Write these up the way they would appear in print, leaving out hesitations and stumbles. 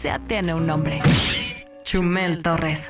sea tiene un nombre. Chumel Torres.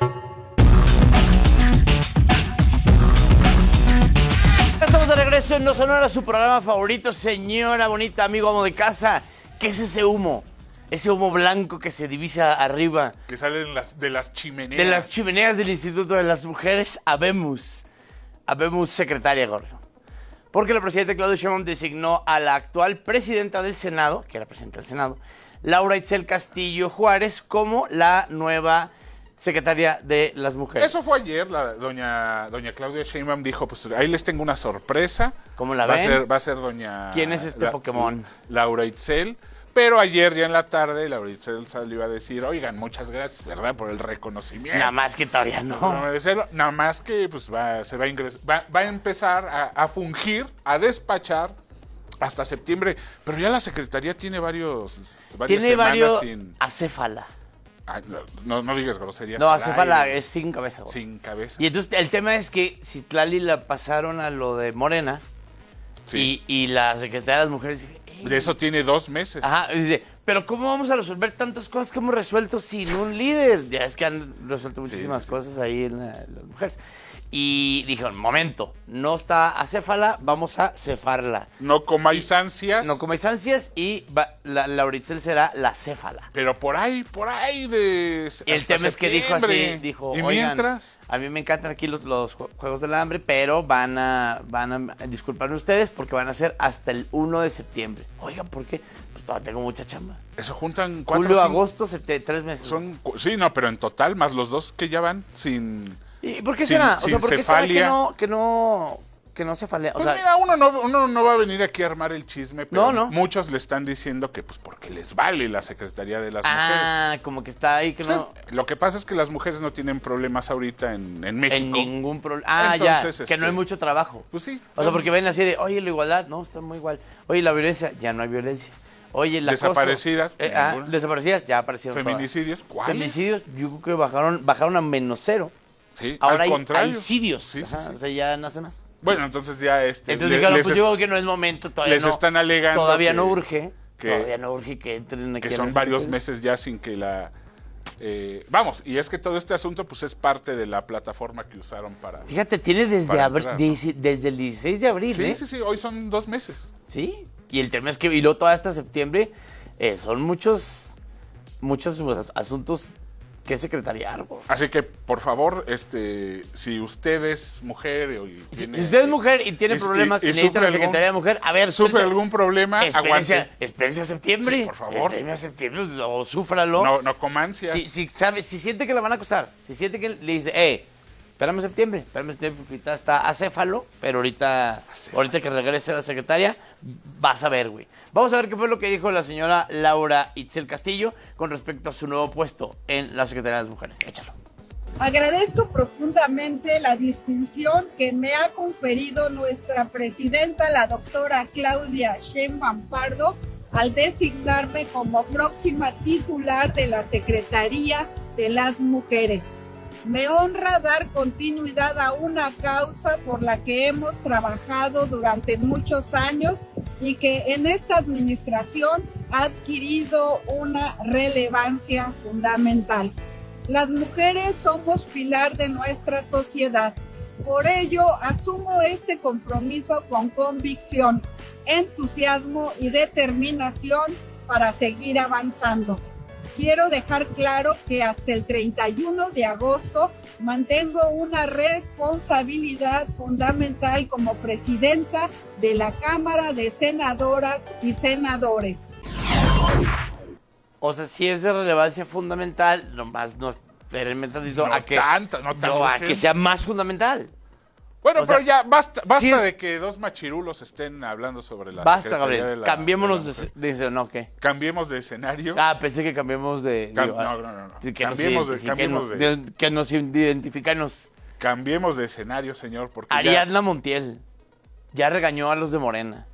Estamos de regreso en No Sonora, su programa favorito, señora bonita, amigo, amo de casa. ¿Qué es ese humo? Ese humo blanco que se divisa arriba. Que salen de las chimeneas. De las chimeneas del Instituto de las Mujeres. Habemos secretaria, gordo. Porque la presidenta Claudia Sheinbaum designó a la actual presidenta del Senado, que era presidenta del Senado, Laura Itzel Castillo Juárez, como la nueva secretaria de las Mujeres. Eso fue ayer, doña Claudia Sheinbaum dijo, pues ahí les tengo una sorpresa. ¿Cómo la ven? Va a ser doña... ¿Quién es este Pokémon? Laura Itzel. Pero ayer ya en la tarde, Laura Itzel salió a decir, oigan, muchas gracias, ¿verdad? Por el reconocimiento. Nada más que todavía no. Nada más que pues va a empezar a fungir, a despachar hasta septiembre. Pero ya la secretaría tiene varias semanas sin... acéfala. Ay, no digas groserías. No, acéfala es sin cabeza. Güey. Sin cabeza. Y entonces el tema es que Citlali la pasaron a lo de Morena. Sí. Y la secretaria de las Mujeres dice, de eso tiene 2 meses. Ajá, y dice, pero ¿cómo vamos a resolver tantas cosas que hemos resuelto sin un líder? Ya es que han resuelto muchísimas cosas ahí en las mujeres. Y dijeron, momento, no está acéfala, vamos a cefarla. No comáis ansias. No comáis ansias y Laura Itzel será la céfala. Pero por ahí de... Y el tema es que dijo así, dijo, ¿y oigan, mientras? A mí me encantan aquí los Juegos del Hambre, pero van a disculparme ustedes porque van a ser hasta el 1 de septiembre. Oigan, ¿por qué? Pues todavía tengo mucha chamba. Eso juntan 4 Julio, agosto, 3 meses. Sí, no, pero en total, más los 2 que ya van sin... ¿Y por qué será? Sin ¿por qué cefalia? será que no cefalea? Pues mira, uno no va a venir aquí a armar el chisme, pero muchos le están diciendo que pues porque les vale la Secretaría de las Mujeres. Ah, como que está ahí que pues lo que pasa es que las mujeres no tienen problemas ahorita en México. En ningún problema. Ah, entonces, ya, que no hay mucho trabajo. Pues sí. O sea, porque ven así de, oye, la igualdad, no, está muy igual. Oye, la violencia, ya no hay violencia. Oye, la desaparecidas. Desaparecidas, ya aparecieron. Feminicidios, todas. ¿cuáles? Feminicidios, yo creo que bajaron a -0. Sí, ahora al contrario. Hay suicidios. Sí. O sea, ya no hace más. Bueno, entonces ya Entonces dijeron, pues yo creo que no es momento, todavía les están alegando todavía no urge que entren aquí. Que son varios meses ya sin que la... vamos, y es que todo este asunto pues es parte de la plataforma que usaron para... Fíjate, tiene desde entrar, desde el 16 de abril, Sí, hoy son 2 meses. Sí, y el tema es que, y luego todo hasta septiembre, son muchos asuntos que secretariar. Así que, por favor, si usted es mujer si usted es mujer y tiene problemas y necesita la Secretaría de Mujer, a ver, sufre algún problema, aguante. Espérense a septiembre. Sí, por favor. Espérense a septiembre o súfralo. No coma ansias. Si siente que la van a acusar, si siente que le dice, espérame a septiembre, porque ahorita está acéfalo, pero ahorita que regrese la secretaria, vas a ver, güey. Vamos a ver qué fue lo que dijo la señora Laura Itzel Castillo con respecto a su nuevo puesto en la Secretaría de las Mujeres. Échalo. Agradezco profundamente la distinción que me ha conferido nuestra presidenta, la doctora Claudia Sheinbaum Pardo, al designarme como próxima titular de la Secretaría de las Mujeres. Me honra dar continuidad a una causa por la que hemos trabajado durante muchos años y que en esta administración ha adquirido una relevancia fundamental. Las mujeres somos pilar de nuestra sociedad. Por ello, asumo este compromiso con convicción, entusiasmo y determinación para seguir avanzando. Quiero dejar claro que hasta el 31 de agosto mantengo una responsabilidad fundamental como presidenta de la Cámara de Senadoras y Senadores. O sea, sí es de relevancia fundamental, nomás no a que sea más fundamental. Bueno, pero ya basta de que 2 machirulos estén hablando sobre la Basta, Secretaría Gabriel. de la... Cambiémonos ¿no qué? Cambiemos de escenario. Pensé que cambiemos de... no. Que nos identificanos. Cambiemos de escenario, señor, porque Ariadna Montiel ya regañó a los de Morena.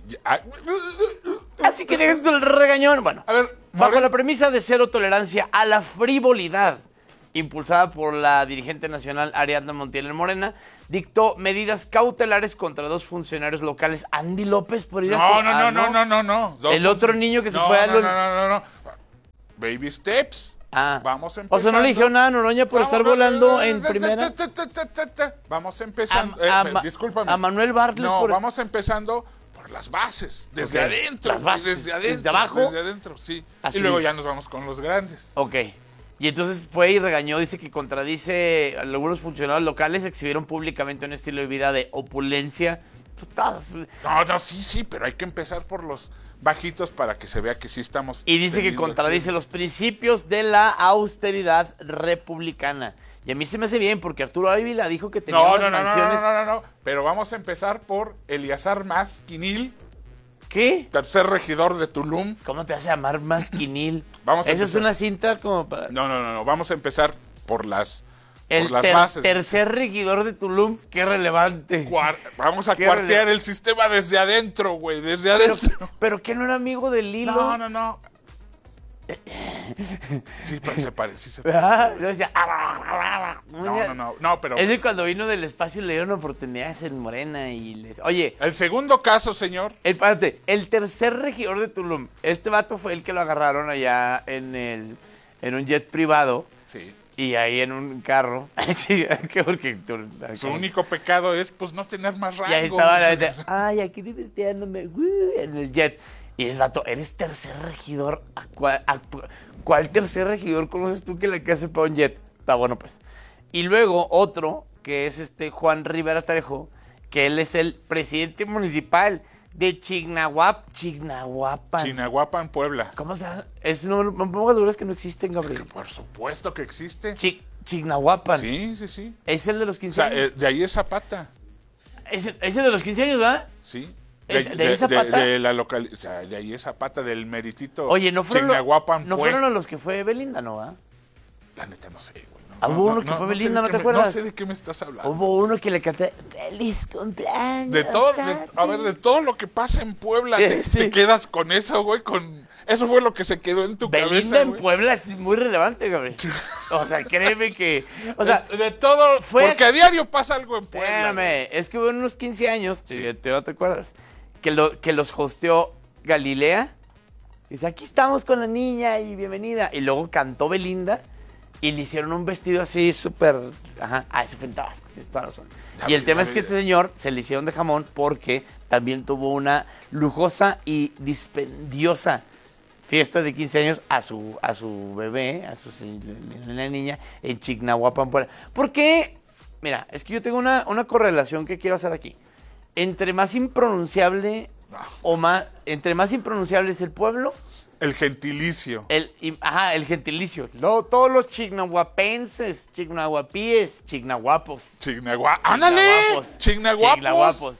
Así que dejen el regañón. Bueno, a ver, bajo la premisa de cero tolerancia a la frivolidad impulsada por la dirigente nacional Ariadna Montiel en Morena, dictó medidas cautelares contra 2 funcionarios locales. Andy López por ir No. El otro niño que se fue a... No. baby steps. Vamos O empezando. sea, no le dijeron nada a Noroña por estar volando en primera. Vamos empezando. Discúlpame. A Manuel Bartlett No, por vamos empezando por las bases. Desde Ok. adentro. Las bases. Desde adentro. Desde abajo. Desde adentro, sí. Así. Y luego ya nos vamos con los grandes. Ok. Y entonces fue y regañó, dice que contradice, algunos funcionarios locales exhibieron públicamente un estilo de vida de opulencia. Pues, No, sí, pero hay que empezar por los bajitos para que se vea que sí estamos. y dice que teniendo contradice acción. los principios de la austeridad republicana. Y a mí se me hace bien porque Arturo Ávila dijo que tenía unas mansiones. No. Pero vamos a empezar por Eleazar Masquinil, ¿Qué? tercer regidor de Tulum. ¿Cómo te vas a llamar Masquinil? Vamos a Eso es empezar. una cinta como para... No. Vamos a empezar por las El bases. tercer regidor de Tulum, qué relevante. Vamos a Qué cuartear el sistema desde adentro, güey, desde adentro. Pero que no era amigo del Lilo. No. Sí, pero se parece, sí se ¿Verdad? parece. Yo decía, No, pero Es de cuando vino del espacio le dieron oportunidades en Morena y les... Oye, el segundo caso, señor. espérate, el tercer regidor de Tulum, este vato fue el que lo agarraron allá en un jet privado Sí. y ahí en un carro. Sí, porque Su único pecado es, pues, no tener más rango. Y ahí estaba la gente, ay, aquí divirtiéndome, en el jet. Y es vato, eres tercer regidor. ¿Cuál tercer regidor conoces tú que le hace para un jet? Está bueno, pues. Y luego otro, que es Juan Rivera Tarejo, que él es el presidente municipal de Chignahuapan. Chignahuapan, Puebla. ¿Cómo se llama? No pongas dudas que no existen, Gabriel. Por supuesto que existe. Chignahuapan. Sí. Es el de los O 15 sea, años. de ahí es Zapata. Es el de los 15 años, ¿verdad? Sí. ¿De ahí Zapata? De la local, o sea, de ahí es Zapata, del meritito. Oye, ¿no fueron, Chignahuapan, ¿no fueron a los que fue Belinda, no, va? La neta no sé, güey. Hubo uno que fue Belinda, ¿no te acuerdas? No sé de qué me estás hablando. Hubo uno que le canté ¡Feliz cumpleaños! De todo lo que pasa en Puebla, Sí. te quedas con eso, güey, eso fue lo que se quedó en tu Belinda cabeza, en güey. Puebla es muy relevante, Gabriel. O sea, créeme que... O sea, de todo, porque a diario pasa algo en Puebla. espérame, es que hubo unos 15 años, no te acuerdas, que los hosteó Galilea. Dice, aquí estamos con la niña y bienvenida. Y luego cantó Belinda y le hicieron un vestido así súper... Ajá, ese fue en Tabasco, tienes toda la razón. Y el tema es que este señor se le hicieron de jamón porque también tuvo una lujosa y dispendiosa fiesta de 15 años a su bebé, la niña, en Chignahuapan, Puebla. ¿Por qué? Mira, es que yo tengo una correlación que quiero hacer aquí. Entre más impronunciable entre más impronunciable es el pueblo, El gentilicio. el gentilicio. No, todos los chignahuapenses, chignahuapíes, chignahuapos. ¡Ándale! Chignahuapos. Chignahuapos.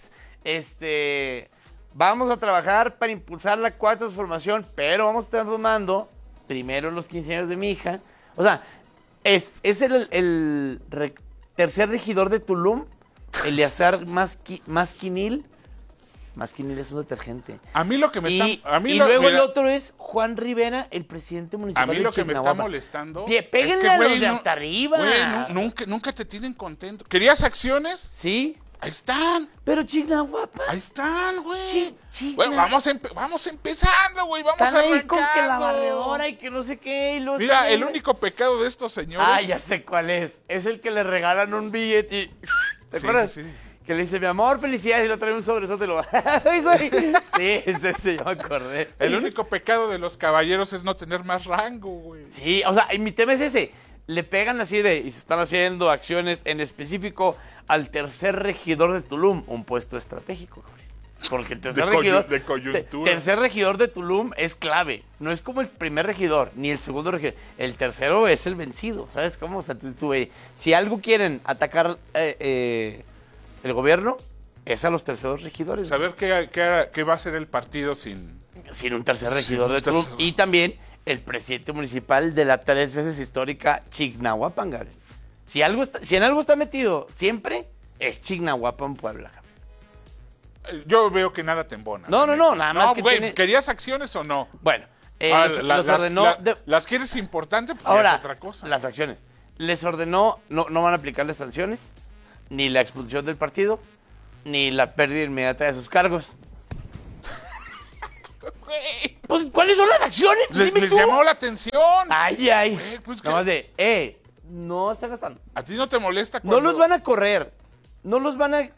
Vamos a trabajar para impulsar la cuarta transformación, pero vamos a estar formando primero los 15 años de mi hija. O sea, es el tercer regidor de Tulum, Eleazar Masquinil. Masquinil es un detergente. A mí lo que me está... luego el otro es Juan Rivera, el presidente A municipal mí de lo que me está Chignahuapan. molestando... Péguenle a los de hasta arriba. Güey, nunca te tienen contento. ¿Querías acciones? Sí, Ahí están. pero Chignahuapan. Ahí están, güey. Chigna. Bueno, vamos empezando, güey. Vamos Están ahí arrancando. con que la barredora y que no sé qué. Y luego Mira, están- el único pecado de estos señores... Ah, ya sé cuál es. Es el que le regalan un billete y... ¿Te Sí, acuerdas? sí. Que le dice, mi amor, felicidades, y lo trae un sobresote y lo... ¡Ay, güey! Sí, es ese, yo me acordé. El único pecado de los caballeros es no tener más rango, güey. Sí, o sea, y mi tema es ese. Le pegan así y se están haciendo acciones en específico al tercer regidor de Tulum, un puesto estratégico, Gabriel. Porque el tercer regidor... de coyuntura. Tercer regidor de Tulum es clave. No es como el primer regidor, ni el segundo regidor. El tercero es el vencido, ¿sabes cómo? O sea, si algo quieren atacar el gobierno, es a los terceros regidores. Saber qué va a hacer el partido sin un tercer regidor un de Tulum. tercer- Y también el presidente municipal de la 3 veces histórica Chignahuapan, Gabriel. Si en algo está metido siempre, es Chignahuapan, Puebla. Yo veo que nada te embona. No, nada más que güey, tiene- ¿querías acciones o no? Bueno, los las, ordenó... las quieres importante, pues ya Ahora, es otra cosa. las acciones. Les ordenó, no van a aplicarles sanciones, ni la expulsión del partido, ni la pérdida inmediata de sus cargos. Pues, ¿cuál ¿Cuáles son las acciones? Dime Les tú. llamó la atención. Ay. Güey, pues, Nada más no están gastando. ¿A ti no te molesta No cuando... los van a correr. No los van a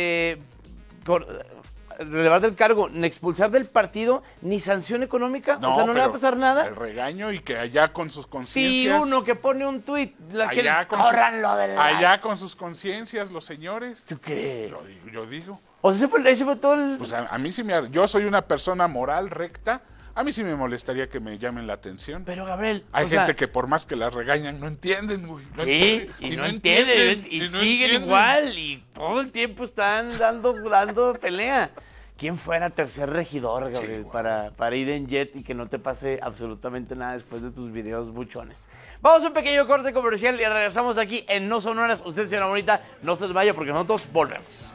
relevar del cargo, ni expulsar del partido, ni sanción económica. O sea, no le va a pero pasar nada. El regaño y que allá con sus Si conciencias... uno que pone un tuit, allá con córranlo de la... allá con sus conciencias, los señores. ¿Tú crees? Yo digo. O sea, ese fue todo el... Pues a mí sí yo soy una persona moral, recta. A mí sí me molestaría que me llamen la atención. Pero, Gabriel... Hay gente que por más que las regañan, no entienden, güey. Sí, y no entienden, y no siguen entienden. igual, y todo el tiempo están dando pelea. ¿Quién fuera tercer regidor, Gabriel, Sí, para ir en jet y que no te pase absolutamente nada después de tus videos buchones? Vamos a un pequeño corte comercial y regresamos aquí en No Son Horas. Usted, señora bonita, no se desvaya porque nosotros volvemos.